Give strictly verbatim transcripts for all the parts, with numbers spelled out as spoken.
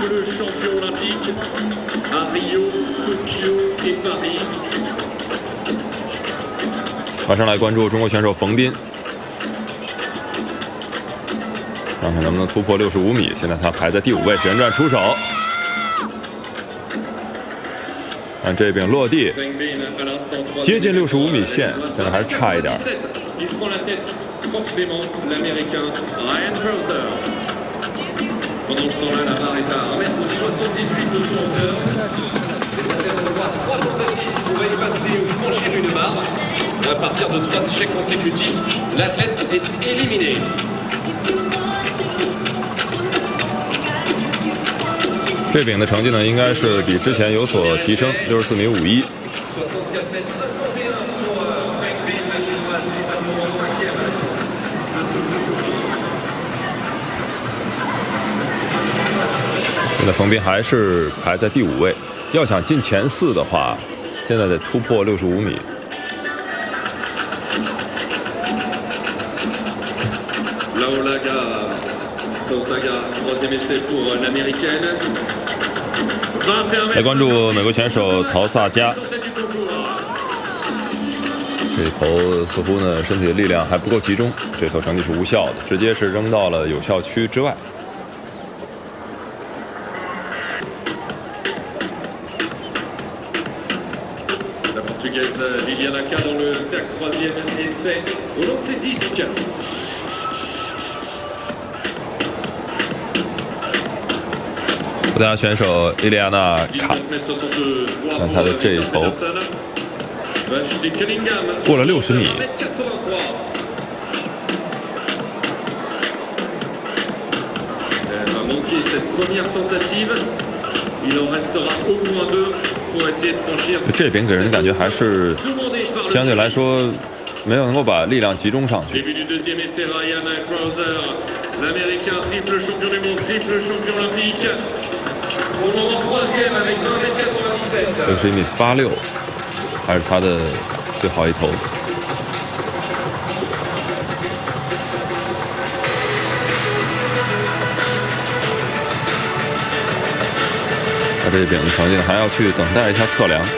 triple champion olympique à Rio, Tokyo et Paris。 马上来关注中国选手冯彬，看看能不能突破六十五米。现在他排在第五位，旋转出手。 看这饼落地，接近六十五米线，但是还是差一点。这饼的成绩呢，应该是比之前有所提升，六十四米五一。现在冯彬还是排在第五位，要想进前四的话，现在得突破六十五米。 来关注美国选手陶萨加，这头似乎呢身体的力量还不够集中，这头成绩是无效的，直接是扔到了有效区之外。葡萄牙选手伊利亚娜卡，看他的这一头过了六十米，这边给人的感觉还是相对来说没有能够把力量集中上去。 六十一米八六，还是他的最好一头。他这饼的成绩还要去等待一下测量。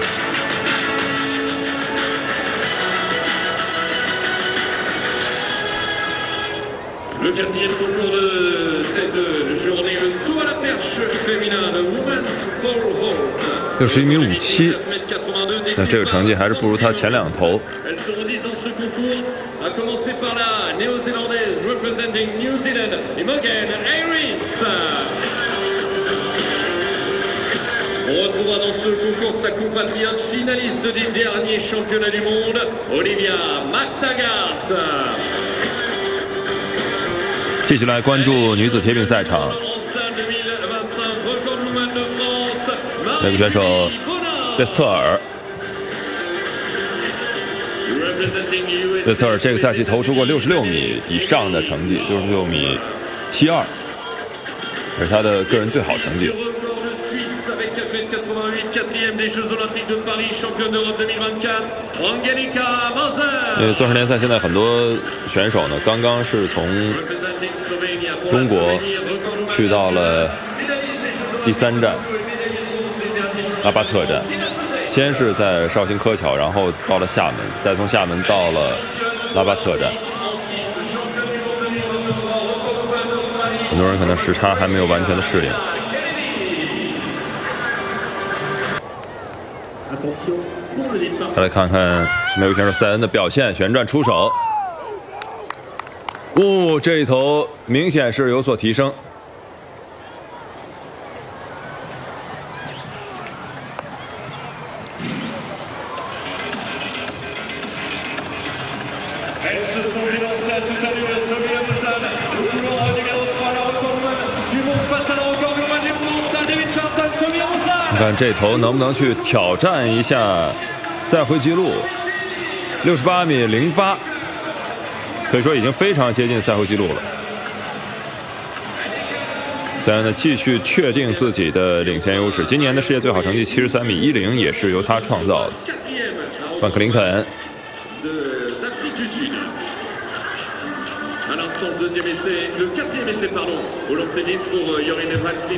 Le quatrième concours de cette journée, le saut à la perche féminin, le women's pole vault. 六十一米五七，那这个成绩还是不如他前两头。 Elles se redisent dans ce concours, à commencer par la néo-zélandaise representing New Zealand, Imogen Hayes. On retrouvera dans ce concours sa compatriote finaliste des derniers championnats du monde, Olivia McTaggart. 继续来关注女子铁饼赛场，美国选手贝斯特尔。贝斯特尔这个赛季投出过六十六米以上的成绩，六十六米七二，这是他的个人最好成绩。因为钻石联赛现在很多选手呢，刚刚是从 中国去到了第三站拉巴特站，先是在绍兴柯桥，然后到了厦门，再从厦门到了拉巴特站。很多人可能时差还没有完全的适应。再来看看美国选手塞恩的表现，旋转出手。 哦，这一头明显是有所提升。你看这头能不能去挑战一下赛会纪录？六十八米零八。 可以说已经非常接近赛会纪录了。塞恩呢，继续确定自己的领先优势。今年的世界最好成绩七十三米一零也是由他创造的。范克林肯。À l'instant, deuxième essai, le quatrième essai, pardon, au lancer dix pour Yorin Evans.